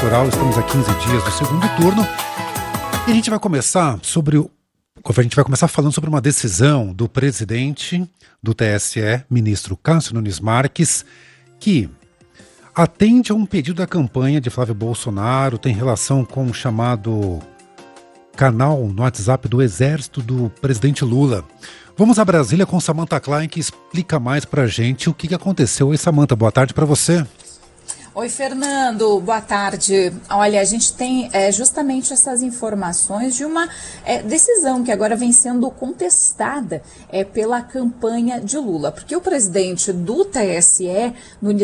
eleitoral, estamos a 15 dias do segundo turno e a gente vai começar falando sobre uma decisão do presidente do TSE, ministro Cássio Nunes Marques, que atende a um pedido da campanha de Flávio Bolsonaro, tem relação com o chamado canal no WhatsApp do Exército do presidente Lula. Vamos a Brasília com Samantha Klein, que explica mais pra gente o que aconteceu. Oi, Samantha, boa tarde para você. Oi, Fernando, boa tarde. Olha, a gente tem justamente essas informações de uma decisão que agora vem sendo contestada pela campanha de Lula, porque o presidente do TSE,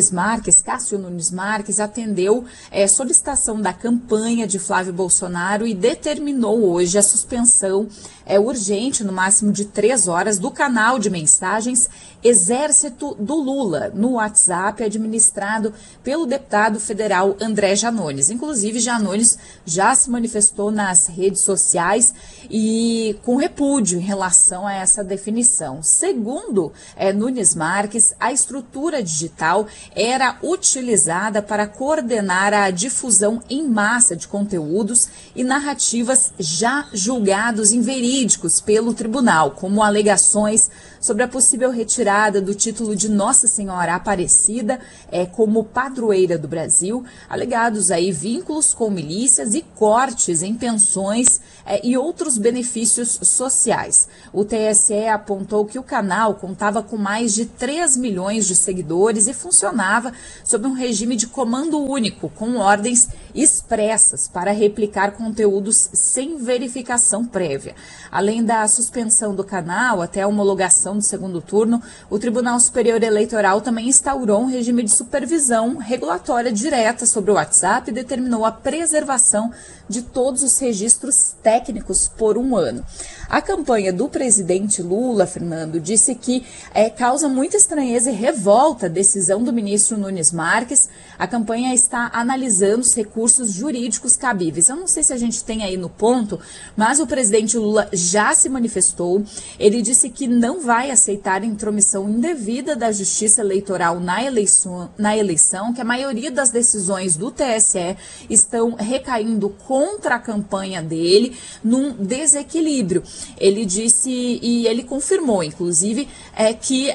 Cássio Nunes Marques, atendeu solicitação da campanha de Flávio Bolsonaro e determinou hoje a suspensão urgente, no máximo de 3 horas, do canal de mensagens Exército do Lula, no WhatsApp, administrado pelo deputado federal André Janones. Inclusive, Janones já se manifestou nas redes sociais e com repúdio em relação a essa definição. Segundo Nunes Marques, a estrutura digital era utilizada para coordenar a difusão em massa de conteúdos e narrativas já julgados inverídicos pelo tribunal, como alegações sobre a possível retirada do título de Nossa Senhora Aparecida como padroeira do Brasil, alegados aí vínculos com milícias e cortes em pensões e outros benefícios sociais. O TSE apontou que o canal contava com mais de 3 milhões de seguidores e funcionava sob um regime de comando único, com ordens expressas para replicar conteúdos sem verificação prévia. Além da suspensão do canal até a homologação do segundo turno, o Tribunal Superior Eleitoral também instaurou um regime de supervisão regulatória direta sobre o WhatsApp e determinou a preservação de todos os registros técnicos por 1 ano. A campanha do presidente Lula, Fernando, disse que causa muita estranheza e revolta a decisão do ministro Nunes Marques. A campanha está analisando os recursos jurídicos cabíveis. Eu não sei se a gente tem aí no ponto, mas o presidente Lula já se manifestou. Ele disse que não vai aceitar intromissão indevida da Justiça Eleitoral na eleição, que a maioria das decisões do TSE estão recaindo contra a campanha dele num desequilíbrio. Ele disse e ele confirmou, inclusive, que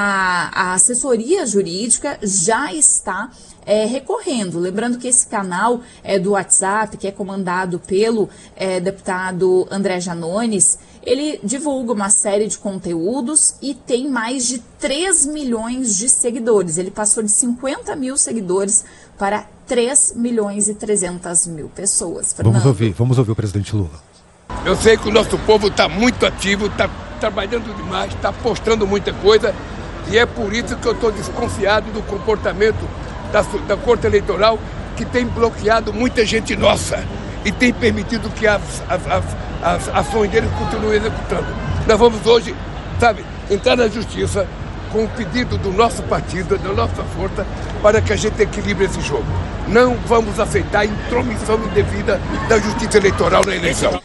a assessoria jurídica já está recorrendo. Lembrando que esse canal do WhatsApp, que é comandado pelo deputado André Janones, ele divulga uma série de conteúdos e tem mais de 3 milhões de seguidores. Ele passou de 50 mil seguidores para 3 milhões e 300 mil pessoas. Fernando. Vamos ouvir o presidente Lula. Eu sei que o nosso povo está muito ativo, está trabalhando demais, está postando muita coisa e é por isso que eu estou desconfiado do comportamento da Corte Eleitoral, que tem bloqueado muita gente nossa e tem permitido que as ações deles continuem executando. Nós vamos hoje, entrar na justiça com o pedido do nosso partido, da nossa força, para que a gente equilibre esse jogo. Não vamos aceitar intromissão indevida da Justiça Eleitoral na eleição.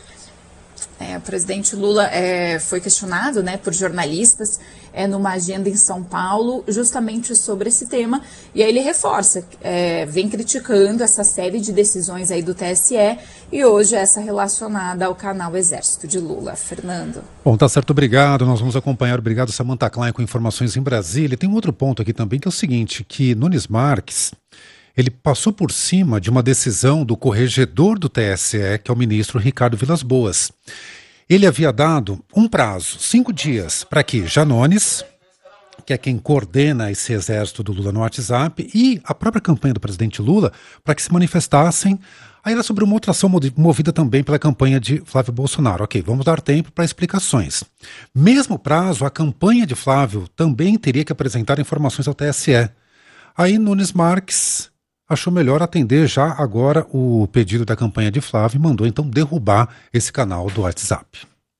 O presidente Lula foi questionado por jornalistas numa agenda em São Paulo justamente sobre esse tema, e aí ele reforça, vem criticando essa série de decisões aí do TSE e hoje essa relacionada ao canal Exército de Lula. Fernando. Bom, tá certo, obrigado, nós vamos acompanhar, obrigado Samantha Klein com informações em Brasília. Tem um outro ponto aqui também que é o seguinte, que Nunes Marques, ele passou por cima de uma decisão do corregedor do TSE, que é o ministro Ricardo Vilas Boas. Ele havia dado um prazo, 5 dias, para que Janones, que é quem coordena esse exército do Lula no WhatsApp, e a própria campanha do presidente Lula, para que se manifestassem. Aí era sobre uma outra ação movida também pela campanha de Flávio Bolsonaro. Ok, vamos dar tempo para explicações. Mesmo prazo, a campanha de Flávio também teria que apresentar informações ao TSE. Aí Nunes Marques achou melhor atender já agora o pedido da campanha de Flávio e mandou então derrubar esse canal do WhatsApp.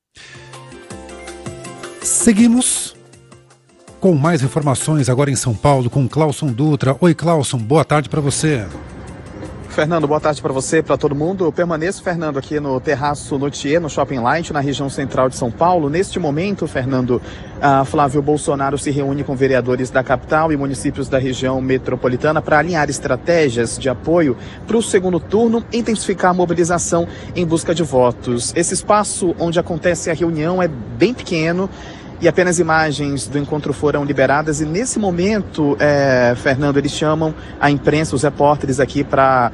Seguimos com mais informações agora em São Paulo com Cláuson Dutra. Oi, Cláuson, boa tarde para você. Fernando, boa tarde para você, para todo mundo. Eu permaneço, Fernando, aqui no Terraço Notier, no Shopping Light, na região central de São Paulo. Neste momento, Fernando, Flávio Bolsonaro se reúne com vereadores da capital e municípios da região metropolitana para alinhar estratégias de apoio para o segundo turno e intensificar a mobilização em busca de votos. Esse espaço onde acontece a reunião é bem pequeno e apenas imagens do encontro foram liberadas. E nesse momento, Fernando, eles chamam a imprensa, os repórteres aqui para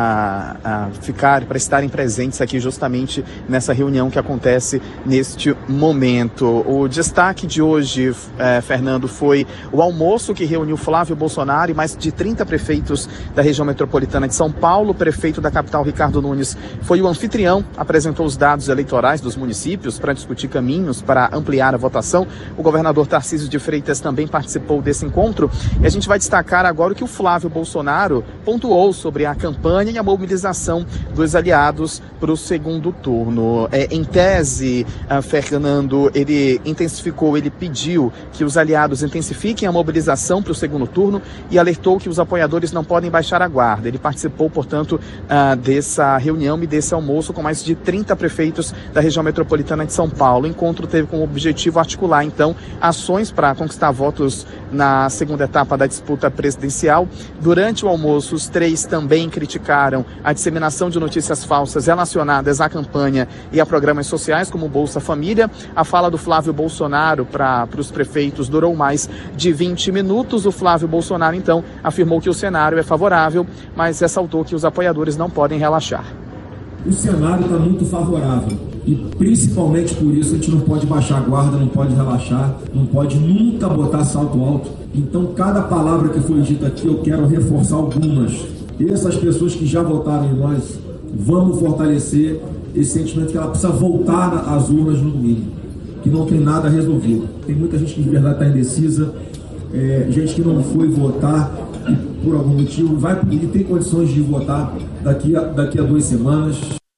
estarem presentes aqui justamente nessa reunião que acontece neste momento. O destaque de hoje, Fernando, foi o almoço que reuniu Flávio Bolsonaro e mais de 30 prefeitos da região metropolitana de São Paulo. O prefeito da capital, Ricardo Nunes, foi o anfitrião, apresentou os dados eleitorais dos municípios para discutir caminhos para ampliar a votação. O governador Tarcísio de Freitas também participou desse encontro e a gente vai destacar agora o que o Flávio Bolsonaro pontuou sobre a campanha e a mobilização dos aliados para o segundo turno. Em tese, Fernando, ele pediu que os aliados intensifiquem a mobilização para o segundo turno e alertou que os apoiadores não podem baixar a guarda. Ele participou, portanto, dessa reunião e desse almoço com mais de 30 prefeitos da região metropolitana de São Paulo. O encontro teve como objetivo articular, então, ações para conquistar votos na segunda etapa da disputa presidencial. Durante o almoço, os três também criticaram a disseminação de notícias falsas relacionadas à campanha e a programas sociais, como o Bolsa Família. A fala do Flávio Bolsonaro para os prefeitos durou mais de 20 minutos. O Flávio Bolsonaro, então, afirmou que o cenário é favorável, mas ressaltou que os apoiadores não podem relaxar. O cenário está muito favorável e principalmente por isso a gente não pode baixar a guarda, não pode relaxar, não pode nunca botar salto alto. Então cada palavra que foi dita aqui eu quero reforçar algumas. Essas pessoas que já votaram em nós, vamos fortalecer esse sentimento que ela precisa voltar às urnas no domingo, que não tem nada resolvido. Tem muita gente que de verdade está indecisa, gente que não foi votar e por algum motivo e tem condições de votar daqui a 2 semanas.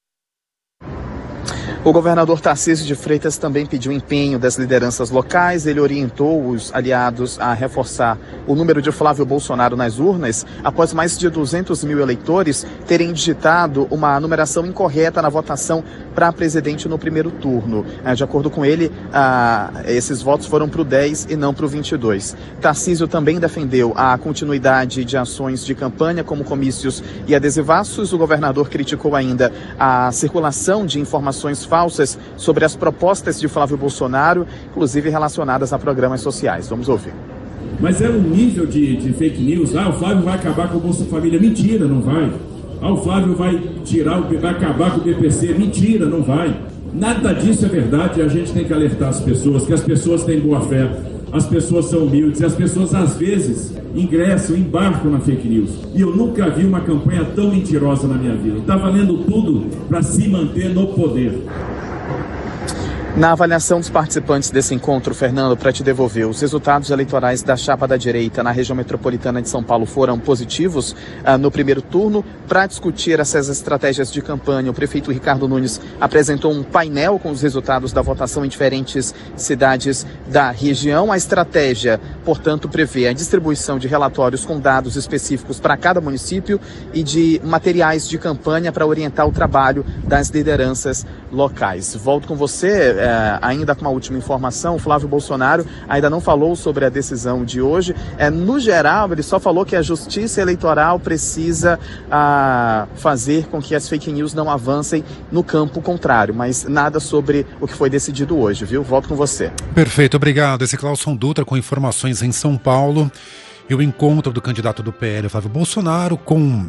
O governador Tarcísio de Freitas também pediu empenho das lideranças locais. Ele orientou os aliados a reforçar o número de Flávio Bolsonaro nas urnas, após mais de 200 mil eleitores terem digitado uma numeração incorreta na votação para presidente no primeiro turno. De acordo com ele, esses votos foram para o 10 e não para o 22. Tarcísio também defendeu a continuidade de ações de campanha, como comícios e adesivaços. O governador criticou ainda a circulação de informações falsas sobre as propostas de Flávio Bolsonaro, inclusive relacionadas a programas sociais. Vamos ouvir. Mas é um nível de fake news. O Flávio vai acabar com o Bolsa Família. Mentira, não vai. O Flávio vai acabar com o BPC. Mentira, não vai. Nada disso é verdade e a gente tem que alertar as pessoas, que as pessoas têm boa fé, as pessoas são humildes e as pessoas às vezes embarcam na fake news. E eu nunca vi uma campanha tão mentirosa na minha vida. Está valendo tudo para se manter no poder. Na avaliação dos participantes desse encontro, Fernando, para te devolver, os resultados eleitorais da chapa da direita na região metropolitana de São Paulo foram positivos no primeiro turno. Para discutir essas estratégias de campanha, o prefeito Ricardo Nunes apresentou um painel com os resultados da votação em diferentes cidades da região. A estratégia, portanto, prevê a distribuição de relatórios com dados específicos para cada município e de materiais de campanha para orientar o trabalho das lideranças locais. Volto com você. Ainda com uma última informação, o Flávio Bolsonaro ainda não falou sobre a decisão de hoje. No geral, ele só falou que a justiça eleitoral precisa fazer com que as fake news não avancem no campo contrário, mas nada sobre o que foi decidido hoje, viu? Volto com você. Perfeito, obrigado. Esse Cláudio Dutra com informações em São Paulo e o encontro do candidato do PL, Flávio Bolsonaro, com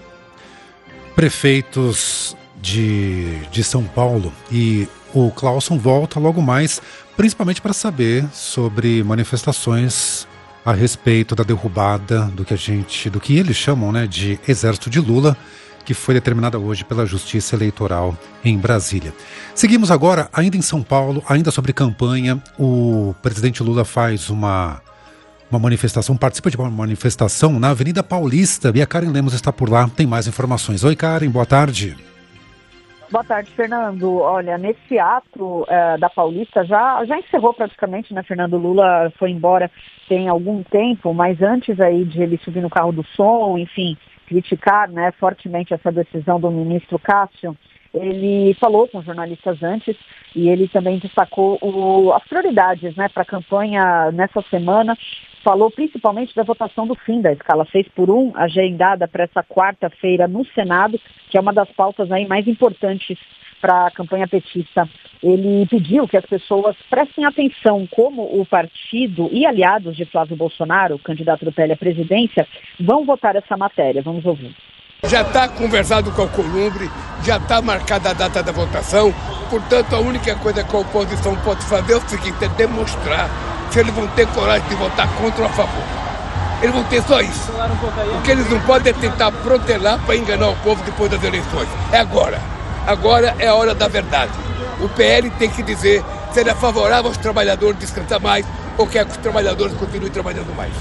prefeitos de São Paulo. E o Clauson volta logo mais, principalmente para saber sobre manifestações a respeito da derrubada do que eles chamam, né, de Exército de Lula, que foi determinada hoje pela Justiça Eleitoral em Brasília. Seguimos agora, ainda em São Paulo, ainda sobre campanha. O presidente Lula faz uma manifestação, participa de uma manifestação na Avenida Paulista, e a Karen Lemos está por lá, tem mais informações. Oi, Karen, boa tarde. Boa tarde, Fernando. Olha, nesse ato da Paulista já encerrou praticamente, né? Fernando Lula foi embora tem algum tempo, mas antes aí de ele subir no carro do som, enfim, criticar, né, fortemente essa decisão do ministro Cássio, ele falou com jornalistas antes e ele também destacou as prioridades, né, para a campanha nessa semana. Falou principalmente da votação do fim da escala 6x1, agendada para essa quarta-feira no Senado, que é uma das pautas aí mais importantes para a campanha petista. Ele pediu que as pessoas prestem atenção como o partido e aliados de Flávio Bolsonaro, candidato do PL à presidência, vão votar essa matéria. Vamos ouvir. Já está conversado com a Alcolumbre, já está marcada a data da votação, portanto a única coisa que a oposição pode fazer é o seguinte, é demonstrar se eles vão ter coragem de votar contra ou a favor. Eles vão ter só isso. O que eles não podem é tentar protelar para enganar o povo depois das eleições. É agora. Agora é a hora da verdade. O PL tem que dizer se ele é favorável aos trabalhadores descansar mais ou quer que os trabalhadores continuem trabalhando mais.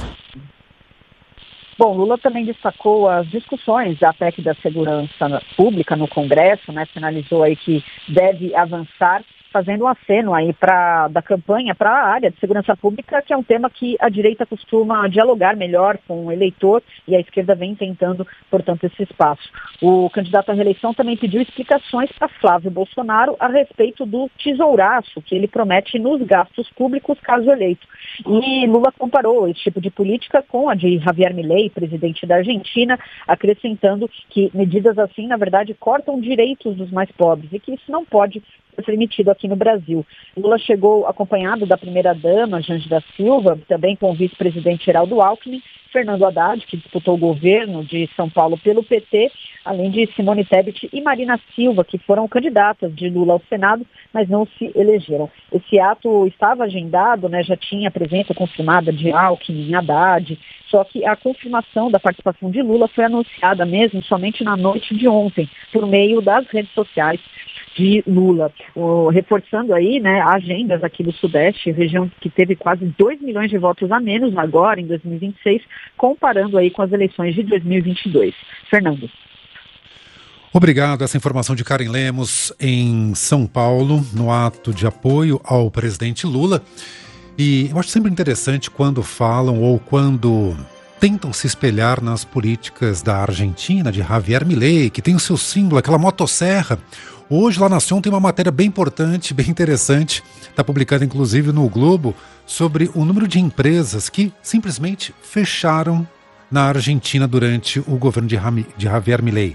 Bom, Lula também destacou as discussões da PEC da segurança pública no Congresso, né? Sinalizou aí que deve avançar, fazendo um aceno aí da campanha para a área de segurança pública, que é um tema que a direita costuma dialogar melhor com o eleitor e a esquerda vem tentando, portanto, esse espaço. O candidato à reeleição também pediu explicações para Flávio Bolsonaro a respeito do tesouraço que ele promete nos gastos públicos caso eleito. E Lula comparou esse tipo de política com a de Javier Milei, presidente da Argentina, acrescentando que medidas assim, na verdade, cortam direitos dos mais pobres e que isso não pode ser permitido aqui no Brasil. Lula chegou acompanhado da primeira-dama, Janja da Silva, também com o vice-presidente Geraldo Alckmin, Fernando Haddad, que disputou o governo de São Paulo pelo PT, além de Simone Tebet e Marina Silva, que foram candidatas de Lula ao Senado, mas não se elegeram. Esse ato estava agendado, né, já tinha a presença confirmada de Alckmin e Haddad, só que a confirmação da participação de Lula foi anunciada mesmo somente na noite de ontem, por meio das redes sociais de Lula, reforçando aí, né, agendas aqui do Sudeste, região que teve quase 2 milhões de votos a menos agora, em 2026, comparando aí com as eleições de 2022. Fernando. Obrigado. Essa informação de Karen Lemos em São Paulo, no ato de apoio ao presidente Lula. E eu acho sempre interessante quando falam ou quando tentam se espelhar nas políticas da Argentina, de Javier Milei, que tem o seu símbolo, aquela motosserra. Hoje, lá na Nación, tem uma matéria bem importante, bem interessante, está publicada inclusive no Globo, sobre o número de empresas que simplesmente fecharam na Argentina durante o governo de Javier Milei.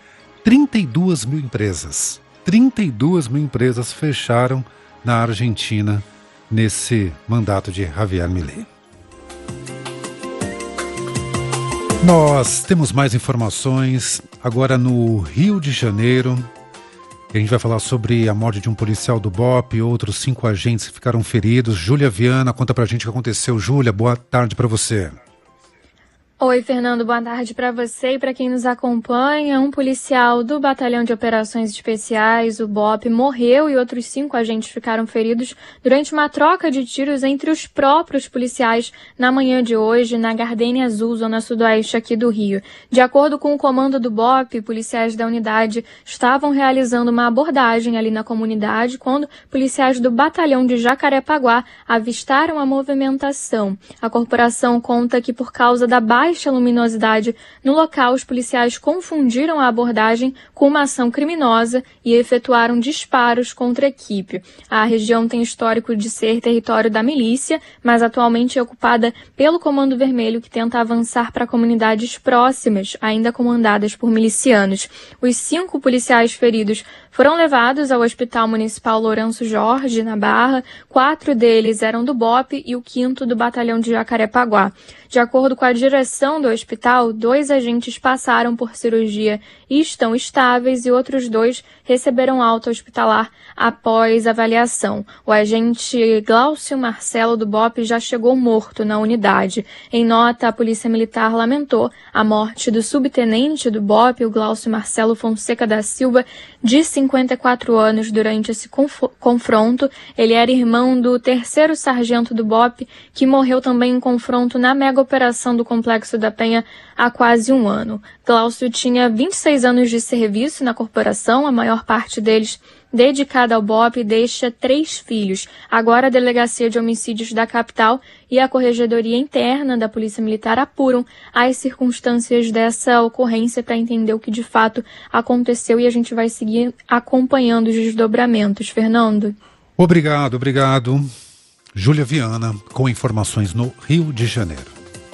32 mil empresas. 32 mil empresas fecharam na Argentina nesse mandato de Javier Milei. Nós temos mais informações agora no Rio de Janeiro. A gente vai falar sobre a morte de um policial do BOPE e outros 5 agentes que ficaram feridos. Júlia Viana, conta pra gente o que aconteceu. Júlia, boa tarde pra você. Oi, Fernando, boa tarde para você e para quem nos acompanha. Um policial do Batalhão de Operações Especiais, o BOPE, morreu e outros 5 agentes ficaram feridos durante uma troca de tiros entre os próprios policiais na manhã de hoje, na Gardênia Azul, zona sudoeste aqui do Rio. De acordo com o comando do BOPE, policiais da unidade estavam realizando uma abordagem ali na comunidade quando policiais do Batalhão de Jacarepaguá avistaram a movimentação. A corporação conta que por causa da baixa luminosidade no local, os policiais confundiram a abordagem com uma ação criminosa e efetuaram disparos contra a equipe. A região tem histórico de ser território da milícia, mas atualmente é ocupada pelo Comando Vermelho, que tenta avançar para comunidades próximas, ainda comandadas por milicianos. Os 5 policiais feridos foram levados ao Hospital Municipal Lourenço Jorge, na Barra. 4 deles eram do BOPE e o 5º do Batalhão de Jacarepaguá. De acordo com a direção do hospital, 2 agentes passaram por cirurgia e estão estáveis e outros 2 receberam alta hospitalar após avaliação. O agente Glaucio Marcelo do BOPE já chegou morto na unidade. Em nota, a Polícia Militar lamentou a morte do subtenente do BOPE, o Glaucio Marcelo Fonseca da Silva, de 54 anos, durante esse confronto. Ele era irmão do 3º sargento do BOPE, que morreu também em confronto na mega operação do Complexo Complexo da Penha há quase um ano. Glaucio tinha 26 anos de serviço na corporação, a maior parte deles dedicada ao BOPE, e deixa 3 filhos. Agora a Delegacia de Homicídios da capital e a Corregedoria Interna da Polícia Militar apuram as circunstâncias dessa ocorrência para entender o que de fato aconteceu, e a gente vai seguir acompanhando os desdobramentos. Fernando. Obrigado. Júlia Viana, com informações no Rio de Janeiro.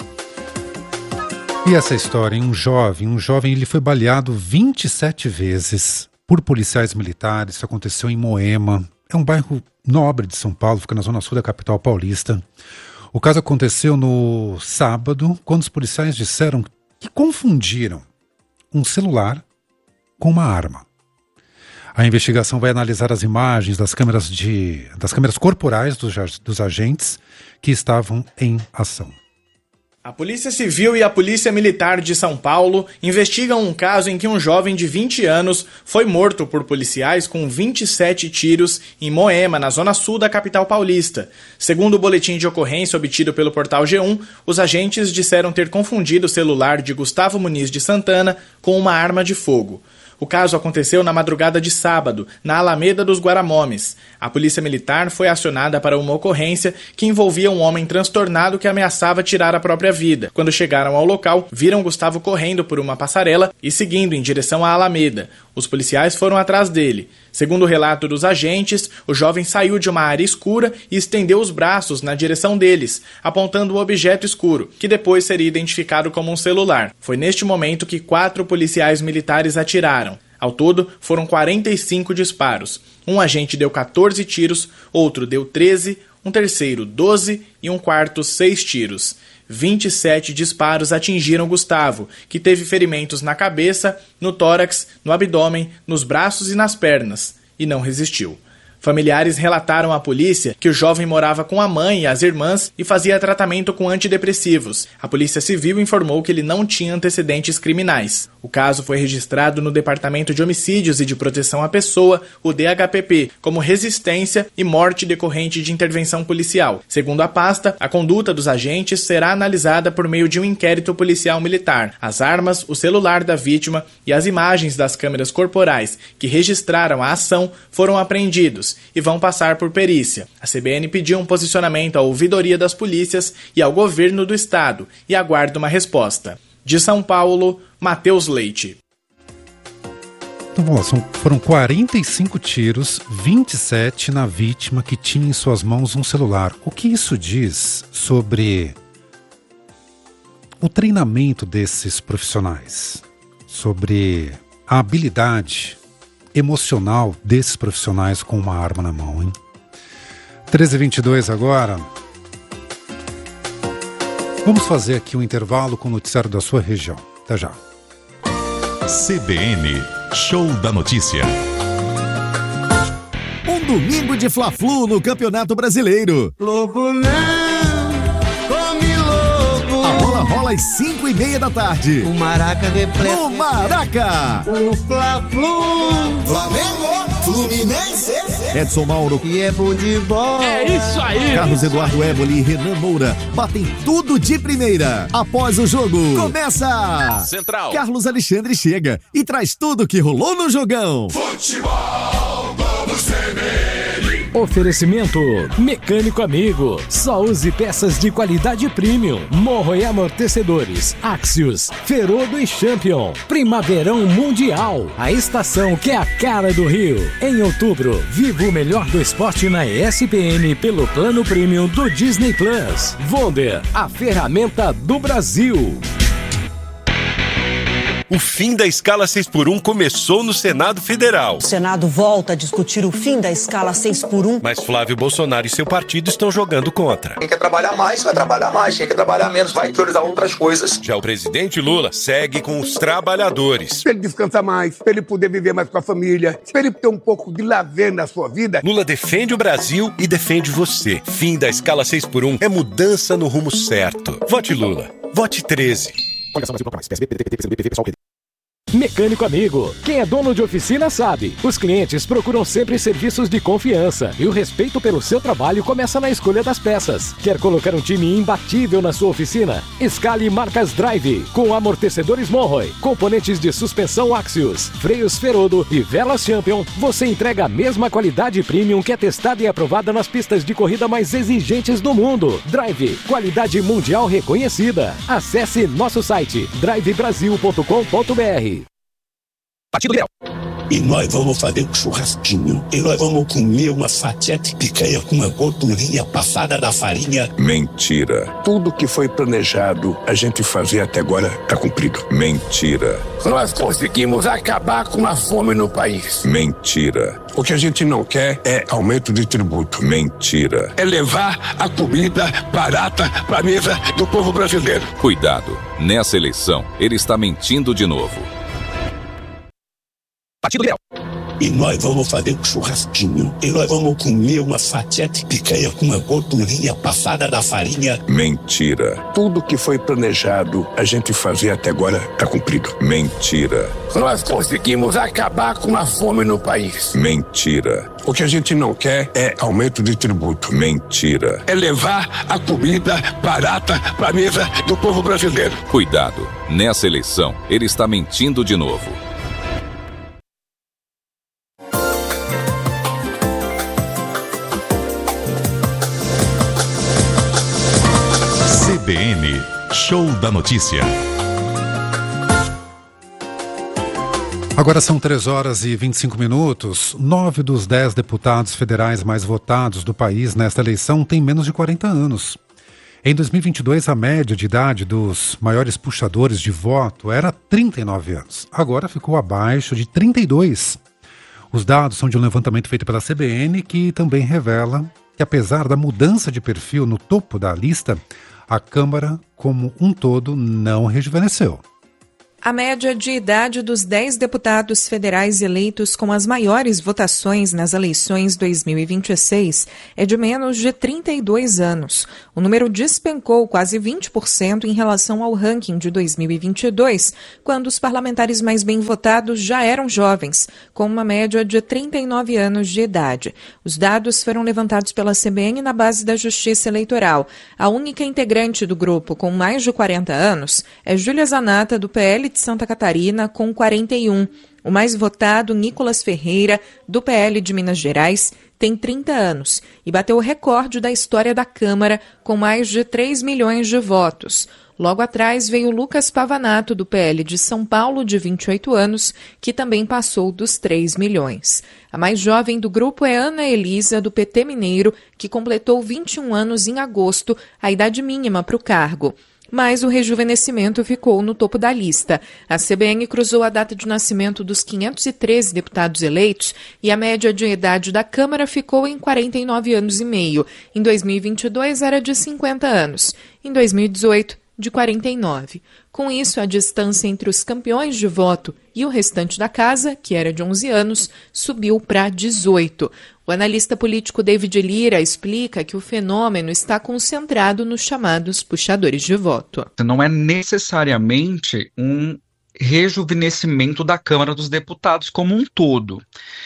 E essa história, um jovem, ele foi baleado 27 vezes por policiais militares. Isso aconteceu em Moema, é um bairro nobre de São Paulo, fica na zona sul da capital paulista. O caso aconteceu no sábado, quando os policiais disseram que confundiram um celular com uma arma. A investigação vai analisar as imagens das câmeras corporais dos agentes que estavam em ação. A Polícia Civil e a Polícia Militar de São Paulo investigam um caso em que um jovem de 20 anos foi morto por policiais com 27 tiros em Moema, na zona sul da capital paulista. Segundo o boletim de ocorrência obtido pelo portal G1, os agentes disseram ter confundido o celular de Gustavo Muniz de Santana com uma arma de fogo. O caso aconteceu na madrugada de sábado, na Alameda dos Guaramomes. A polícia militar foi acionada para uma ocorrência que envolvia um homem transtornado que ameaçava tirar a própria vida. Quando chegaram ao local, viram Gustavo correndo por uma passarela e seguindo em direção à Alameda. Os policiais foram atrás dele. Segundo o relato dos agentes, o jovem saiu de uma área escura e estendeu os braços na direção deles, apontando um objeto escuro, que depois seria identificado como um celular. Foi neste momento que 4 policiais militares atiraram. Ao todo, foram 45 disparos. Um agente deu 14 tiros, outro deu 13, um terceiro 12 e um quarto 6 tiros. 27 disparos atingiram Gustavo, que teve ferimentos na cabeça, no tórax, no abdômen, nos braços e nas pernas, e não resistiu. Familiares relataram à polícia que o jovem morava com a mãe e as irmãs e fazia tratamento com antidepressivos. A Polícia Civil informou que ele não tinha antecedentes criminais. O caso foi registrado no Departamento de Homicídios e de Proteção à Pessoa, o DHPP, como resistência e morte decorrente de intervenção policial. Segundo a pasta, a conduta dos agentes será analisada por meio de um inquérito policial militar. As armas, o celular da vítima e as imagens das câmeras corporais que registraram a ação foram apreendidos e vão passar por perícia. A CBN pediu um posicionamento à ouvidoria das polícias e ao governo do estado e aguarda uma resposta. De São Paulo, Matheus Leite. Então vamos lá, foram 45 tiros, 27 na vítima que tinha em suas mãos um celular. O que isso diz sobre o treinamento desses profissionais? Sobre a habilidade emocional desses profissionais com uma arma na mão, hein? 13h22 agora. Vamos fazer aqui um intervalo com o noticiário da sua região. Até já. CBN, Show da Notícia. Um domingo de Fla-Flu no Campeonato Brasileiro. Lobo não, come lobo. A bola rola às 5h30 da tarde. O Maraca repleto. No Maraca. O Fla-Flu. Flamengo, Fluminense. Edson Mauro. E é bom de bola. É isso aí. Carlos Eduardo Éboli e Renan Moura batem tudo de primeira. Após o jogo, começa Central. Carlos Alexandre chega e traz tudo que rolou no jogão. Futebol, vamos tremer. Oferecimento Mecânico Amigo. Só use peças de qualidade premium. Morro e amortecedores. Axios, Ferodo e Champion. Primaverão Mundial. A estação que é a cara do Rio. Em outubro, viva o melhor do esporte na ESPN pelo plano premium do Disney Plus. Wonder, a ferramenta do Brasil. O fim da escala 6x1 começou no Senado Federal. O Senado volta a discutir o fim da escala 6x1. Mas Flávio Bolsonaro e seu partido estão jogando contra. Quem quer trabalhar mais, vai trabalhar mais. Quem quer trabalhar menos, vai priorizar outras coisas. Já o presidente Lula segue com os trabalhadores. Para ele descansar mais, para ele poder viver mais com a família, para ele ter um pouco de lazer na sua vida. Lula defende o Brasil e defende você. Fim da escala 6x1 é mudança no rumo certo. Vote Lula. Vote 13. No Mecânico Amigo. Quem é dono de oficina sabe. Os clientes procuram sempre serviços de confiança e o respeito pelo seu trabalho começa na escolha das peças. Quer colocar um time imbatível na sua oficina? Escale marcas Drive, com amortecedores Monroe, componentes de suspensão Axios, freios Ferodo e velas Champion. Você entrega a mesma qualidade premium que é testada e aprovada nas pistas de corrida mais exigentes do mundo. Drive, qualidade mundial reconhecida. Acesse nosso site drivebrasil.com.br. Partido Liberal. E nós vamos fazer um churrasquinho. E nós vamos comer uma fatia de picanha com uma gordurinha passada da farinha. Mentira. Tudo que foi planejado a gente fazer até agora está cumprido. Mentira. Nós conseguimos acabar com a fome no país. Mentira. O que a gente não quer é aumento de tributo. Mentira. É levar a comida barata para a mesa do povo brasileiro. Cuidado. Nessa eleição, ele está mentindo de novo. Partido Liberal. E nós vamos fazer um churrasquinho. E nós vamos comer uma fatia de picanha com uma gordurinha passada da farinha. Mentira. Tudo que foi planejado a gente fazer até agora está cumprido. Mentira. Nós conseguimos acabar com a fome no país. Mentira. O que a gente não quer é aumento de tributo. Mentira. É levar a comida barata para a mesa do povo brasileiro. Cuidado. Nessa eleição, ele está mentindo de novo. CBN, Show da Notícia. Agora são 3h25. 9 dos 10 deputados federais mais votados do país nesta eleição têm menos de 40 anos. Em 2022, a média de idade dos maiores puxadores de voto era 39 anos. Agora ficou abaixo de 32. Os dados são de um levantamento feito pela CBN, que também revela que, apesar da mudança de perfil no topo da lista, a Câmara, como um todo, não rejuvenesceu. A média de idade dos 10 deputados federais eleitos com as maiores votações nas eleições 2026 é de menos de 32 anos. O número despencou quase 20% em relação ao ranking de 2022, quando os parlamentares mais bem votados já eram jovens, com uma média de 39 anos de idade. Os dados foram levantados pela CBN na base da Justiça Eleitoral. A única integrante do grupo com mais de 40 anos é Júlia Zanata, do PL de Santa Catarina, com 41. O mais votado, Nicolas Ferreira, do PL de Minas Gerais, tem 30 anos e bateu o recorde da história da Câmara, com mais de 3 milhões de votos. Logo atrás veio Lucas Pavanato, do PL de São Paulo, de 28 anos, que também passou dos 3 milhões. A mais jovem do grupo é Ana Elisa, do PT Mineiro, que completou 21 anos em agosto, a idade mínima para o cargo. Mas o rejuvenescimento ficou no topo da lista. A CBN cruzou a data de nascimento dos 513 deputados eleitos e a média de idade da Câmara ficou em 49 anos e meio. Em 2022 era de 50 anos. Em 2018, de 49. Com isso, a distância entre os campeões de voto e o restante da casa, que era de 11 anos, subiu para 18. O analista político David Lira explica que o fenômeno está concentrado nos chamados puxadores de voto. Não é necessariamente um rejuvenescimento da Câmara dos Deputados como um todo.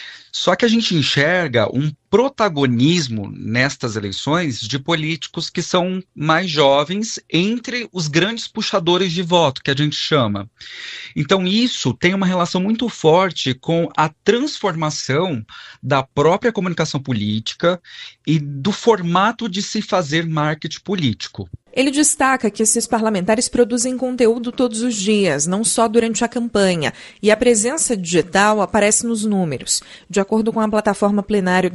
Só que a gente enxerga um protagonismo nestas eleições de políticos que são mais jovens entre os grandes puxadores de voto, que a gente chama. Então isso tem uma relação muito forte com a transformação da própria comunicação política e do formato de se fazer marketing político. Ele destaca que esses parlamentares produzem conteúdo todos os dias, não só durante a campanha, e a presença digital aparece nos números. De acordo com a plataforma Plenário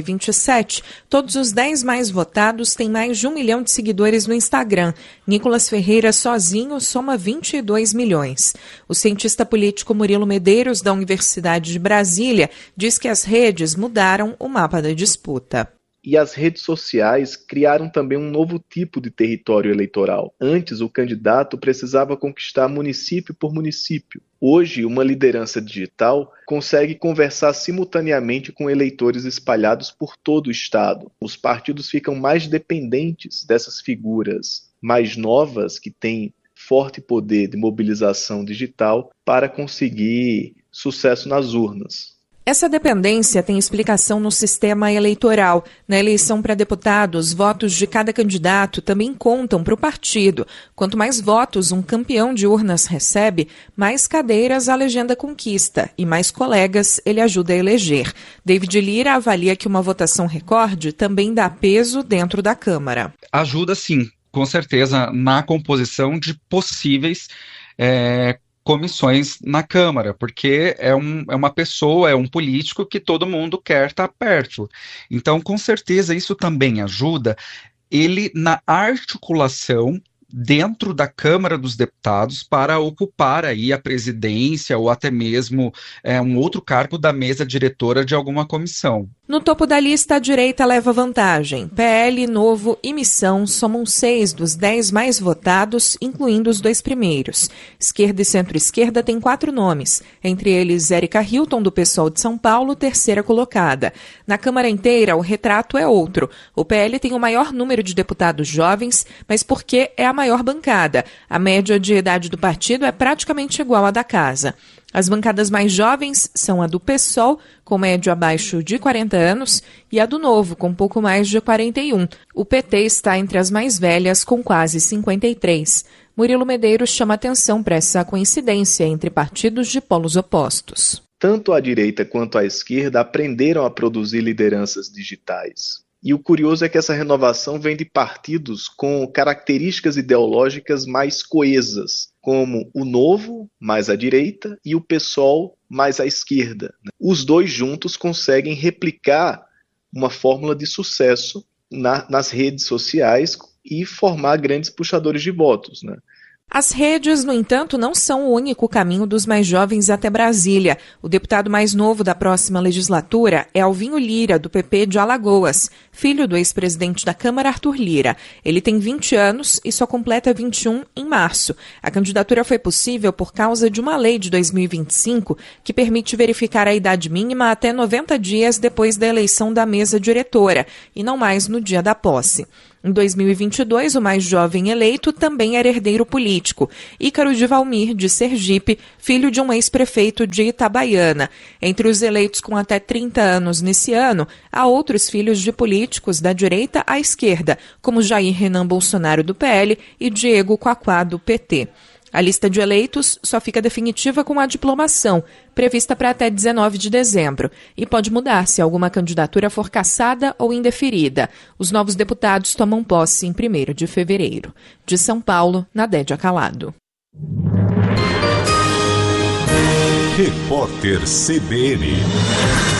2027, todos os 10 mais votados têm mais de 1 milhão de seguidores no Instagram. Nicolas Ferreira sozinho soma 22 milhões. O cientista político Murilo Medeiros, da Universidade de Brasília, diz que as redes mudaram o mapa da disputa. E as redes sociais criaram também um novo tipo de território eleitoral. Antes, o candidato precisava conquistar município por município. Hoje, uma liderança digital consegue conversar simultaneamente com eleitores espalhados por todo o estado. Os partidos ficam mais dependentes dessas figuras mais novas que têm forte poder de mobilização digital para conseguir sucesso nas urnas. Essa dependência tem explicação no sistema eleitoral. Na eleição para deputados, votos de cada candidato também contam para o partido. Quanto mais votos um campeão de urnas recebe, mais cadeiras a legenda conquista e mais colegas ele ajuda a eleger. David Lira avalia que uma votação recorde também dá peso dentro da Câmara. Ajuda sim, com certeza, na composição de possíveis comissões na Câmara, porque é uma pessoa, é um político que todo mundo quer estar perto. Então, com certeza, isso também ajuda ele na articulação dentro da Câmara dos Deputados para ocupar aí a presidência ou até mesmo um outro cargo da mesa diretora de alguma comissão. No topo da lista, a direita leva vantagem. PL, Novo e Missão somam 6 dos 10 mais votados, incluindo os 2 primeiros. Esquerda e centro-esquerda têm 4 nomes, entre eles Érica Hilton, do PSOL de São Paulo, terceira colocada. Na Câmara inteira, o retrato é outro. O PL tem o maior número de deputados jovens, mas porque é a maior bancada. A média de idade do partido é praticamente igual à da casa. As bancadas mais jovens são a do PSOL, com média abaixo de 40 anos, e a do Novo, com pouco mais de 41. O PT está entre as mais velhas, com quase 53. Murilo Medeiros chama atenção para essa coincidência entre partidos de polos opostos. Tanto a direita quanto a esquerda aprenderam a produzir lideranças digitais. E o curioso é que essa renovação vem de partidos com características ideológicas mais coesas, como o Novo, mais à direita, e o PSOL, mais à esquerda. Os dois juntos conseguem replicar uma fórmula de sucesso nas redes sociais e formar grandes puxadores de votos, né? As redes, no entanto, não são o único caminho dos mais jovens até Brasília. O deputado mais novo da próxima legislatura é Alvinho Lira, do PP de Alagoas, filho do ex-presidente da Câmara, Arthur Lira. Ele tem 20 anos e só completa 21 em março. A candidatura foi possível por causa de uma lei de 2025 que permite verificar a idade mínima até 90 dias depois da eleição da mesa diretora, e não mais no dia da posse. Em 2022, o mais jovem eleito também era herdeiro político, Ícaro de Valmir, de Sergipe, filho de um ex-prefeito de Itabaiana. Entre os eleitos com até 30 anos nesse ano, há outros filhos de políticos da direita à esquerda, como Jair Renan Bolsonaro, do PL, e Diego Quaquá, do PT. A lista de eleitos só fica definitiva com a diplomação, prevista para até 19 de dezembro, e pode mudar se alguma candidatura for cassada ou indeferida. Os novos deputados tomam posse em 1º de fevereiro. De São Paulo, Nadédia Calado. Repórter CBN.